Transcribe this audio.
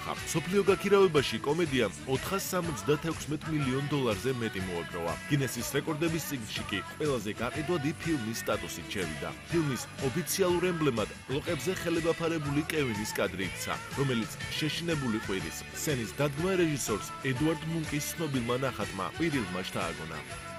მოახერხა. მსოფლიო გაქირავებაში კომედიამ $476 მილიონ მეტი მოაგროვა. გინესის რეკორდების წიგნში კი ყველაზე გაყიდვადი ფილმის სტატუსით შევიდა. ფილმის ოფიციალურ ემბლემად ლოყებზე ხელებაფარებული კევინის კადრი იქცა, რომელიც შეშინებული ყვირის სცენის დადგმა რეჟისორს ედუარდ მუნკის ცნობილმა ნახატმა ყვირილმა შთააგონა.